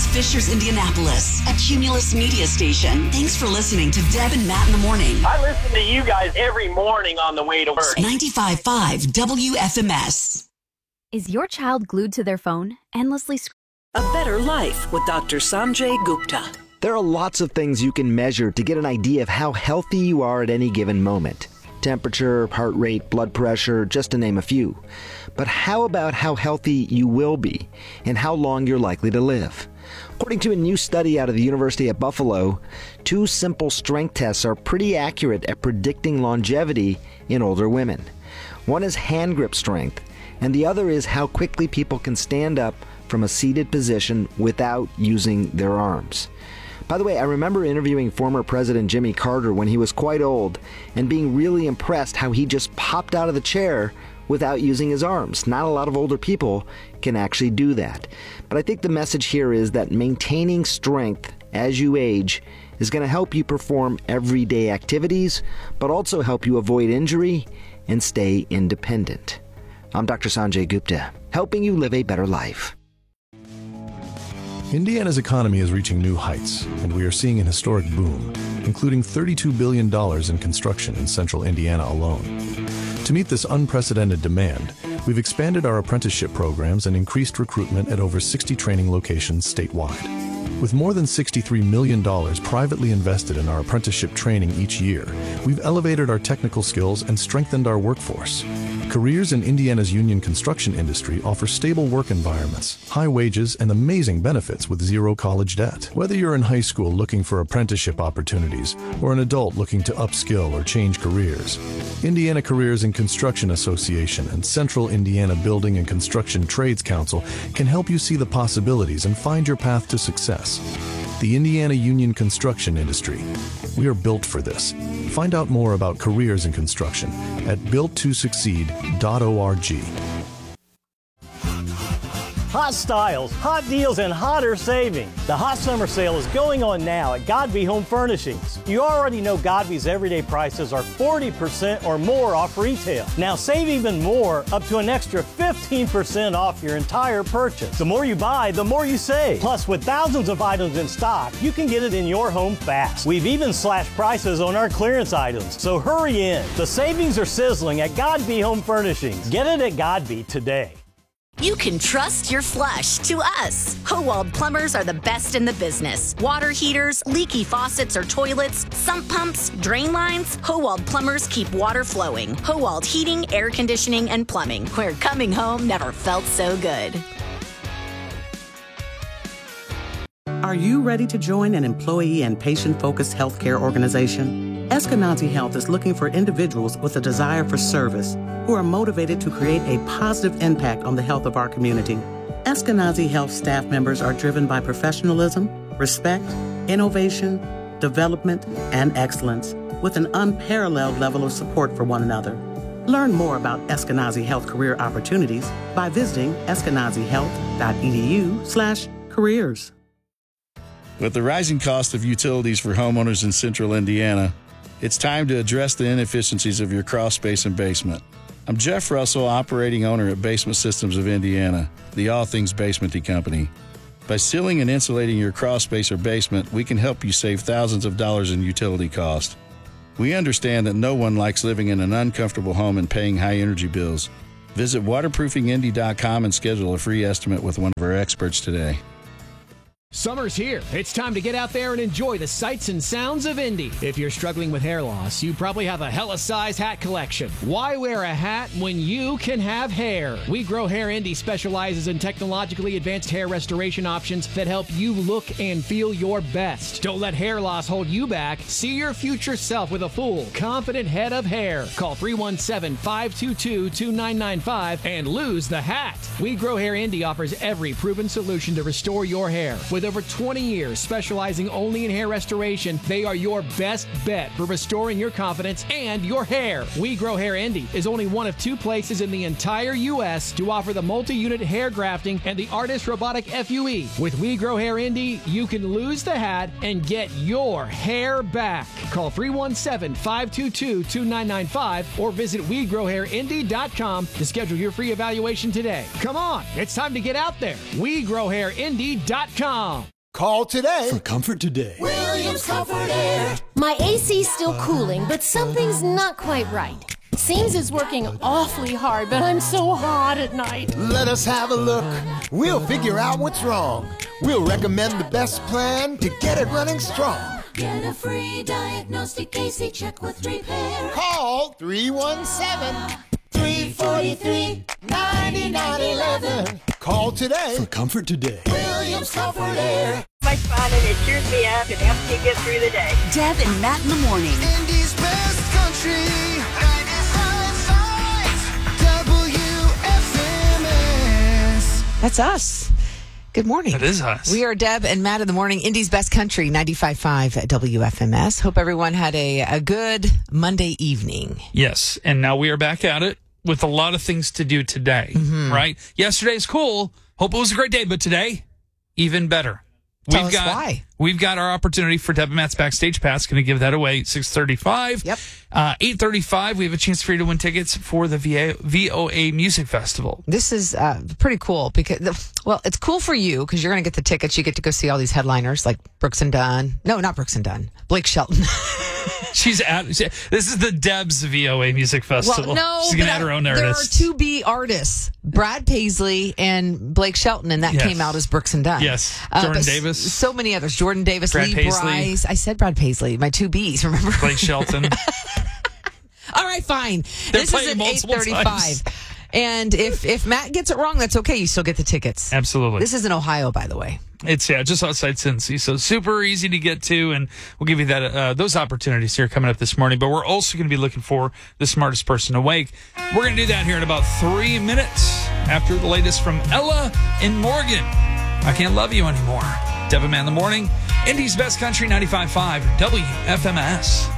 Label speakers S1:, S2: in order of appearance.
S1: Fishers, Indianapolis, a Cumulus media station. Thanks for listening to Deb and Matt in the morning.
S2: I listen to you guys every morning on the way to work.
S1: 95.5 WFMS.
S3: Is your child glued to their phone, endlessly
S4: A Better Life with Dr. Sanjay Gupta.
S5: There are lots of things you can measure to get an idea of how healthy you are at any given moment. Temperature, heart rate, blood pressure, just to name a few. But how about how healthy you will be and how long you're likely to live? According to a new study out of the University of Buffalo, 2 simple strength tests are pretty accurate at predicting longevity in older women. One is hand grip strength, and the other is how quickly people can stand up from a seated position without using their arms. By the way, I remember interviewing former President Jimmy Carter when he was quite old and being really impressed how he just popped out of the chair without using his arms. Not a lot of older people can actually do that. But I think the message here is that maintaining strength as you age is going to help you perform everyday activities, but also help you avoid injury and stay independent. I'm Dr. Sanjay Gupta, helping you live a better life.
S6: Indiana's economy is reaching new heights, and we are seeing an historic boom, including $32 billion in construction in central Indiana alone. To meet this unprecedented demand, we've expanded our apprenticeship programs and increased recruitment at over 60 training locations statewide. With more than $63 million privately invested in our apprenticeship training each year, we've elevated our technical skills and strengthened our workforce. Careers in Indiana's union construction industry offer stable work environments, high wages, and amazing benefits with zero college debt. Whether you're in high school looking for apprenticeship opportunities or an adult looking to upskill or change careers, Indiana Careers in Construction Association and Central Indiana Building and Construction Trades Council can help you see the possibilities and find your path to success. The Indiana Union Construction Industry. We are built for this. Find out more about careers in construction at builttosucceed.org.
S7: Hot styles, hot deals, and hotter savings. The hot summer sale is going on now at Godby Home Furnishings. You already know Godby's everyday prices are 40% or more off retail. Now save even more, up to an extra 15% off your entire purchase. The more you buy, the more you save. Plus, with thousands of items in stock, you can get it in your home fast. We've even slashed prices on our clearance items, so hurry in. The savings are sizzling at Godby Home Furnishings. Get it at Godby today.
S8: You can trust your flush to us. Howald Plumbers are the best in the business. Water heaters, leaky faucets or toilets, sump pumps, drain lines. Howald Plumbers keep water flowing. Howald Heating, Air Conditioning, and Plumbing, where coming home never felt so good.
S9: Are you ready to join an employee and patient-focused healthcare organization? Eskenazi Health is looking for individuals with a desire for service who are motivated to create a positive impact on the health of our community. Eskenazi Health staff members are driven by professionalism, respect, innovation, development, and excellence, with an unparalleled level of support for one another. Learn more about Eskenazi Health career opportunities by visiting eskenazihealth.edu/careers.
S10: With the rising cost of utilities for homeowners in central Indiana, it's time to address the inefficiencies of your crawl space and basement. I'm Jeff Russell, operating owner at Basement Systems of Indiana, the all things basementy company. By sealing and insulating your crawl space or basement, we can help you save thousands of dollars in utility cost. We understand that no one likes living in an uncomfortable home and paying high energy bills. Visit waterproofingindy.com and schedule a free estimate with one of our experts today.
S11: Summer's here. It's time to get out there and enjoy the sights and sounds of Indy. If you're struggling with hair loss, you probably have a hella size hat collection. Why wear a hat when you can have hair? We Grow Hair Indy specializes in technologically advanced hair restoration options that help you look and feel your best. Don't let hair loss hold you back. See your future self with a full, confident head of hair. Call 317-522-2995 and lose the hat. We Grow Hair Indy offers every proven solution to restore your hair. With over 20 years specializing only in hair restoration, they are your best bet for restoring your confidence and your hair. We Grow Hair Indy is only one of 2 places in the entire U.S. to offer the multi-unit hair grafting and the Artist Robotic FUE. With We Grow Hair Indy, you can lose the hat and get your hair back. Call 317-522-2995 or visit WeGrowHairIndy.com to schedule your free evaluation today. Come on, it's time to get out there. WeGrowHairIndy.com.
S12: Call today.
S13: For comfort today.
S12: Williams Comfort Air.
S14: My AC's still cooling, but something's not quite right. Seems it's working awfully hard, but I'm so hot at night.
S12: Let us have a look. We'll figure out what's wrong. We'll recommend the best plan to get it running strong.
S15: Get a free diagnostic AC check with repair.
S12: Call 317-343-9911. Call today.
S13: For comfort today.
S12: Williams Comfort Air.
S16: My fun, and it cheers me up and helps me get through the day.
S1: Deb and Matt in the morning.
S12: Indy's best country. 95.5 WFMS.
S17: That's us. Good morning.
S18: That is us.
S17: We are Deb and Matt in the morning. Indy's best country, 95.5 WFMS. Hope everyone had a good Monday evening.
S18: Yes, and now we are back at it with a lot of things to do today, right? Yesterday's cool. Hope it was a great day, but today, even better.
S17: Tell us why.
S18: We've got our opportunity for Deb and Matt's Backstage Pass. Going to give that away 6:35.
S17: Yep.
S18: 8:35, we have a chance for you to win tickets for the VOA Music Festival.
S17: This is pretty cool because, well, it's cool for you because you're going to get the tickets. You get to go see all these headliners like Brooks and Dunn. No, not Brooks and Dunn. Blake Shelton.
S18: This is the Deb's VOA Music Festival.
S17: Well, no,
S18: she's going to add her own
S17: there
S18: artists.
S17: are two B artists, Brad Paisley and Blake Shelton, and that came out as Brooks and Dunn.
S18: Yes. Jordan Davis.
S17: So many others. Jordan Davis,
S18: Brad
S17: Lee
S18: Paisley.
S17: Bryce. I said Brad Paisley. My two B's, remember?
S18: Blake Shelton.
S17: All right, fine.
S18: They're
S17: this is at 8:35. And if Matt gets it wrong, that's okay. You still get the tickets.
S18: Absolutely.
S17: This is in Ohio, by the way.
S18: It's just outside Cincy, so super easy to get to, and we'll give you that those opportunities here coming up this morning. But we're also going to be looking for the smartest person awake. We're going to do that here in about 3 minutes after the latest from Ella and Morgan. I Can't Love You Anymore. Deb and Matt in the morning. Indy's best country, 95.5 WFMS.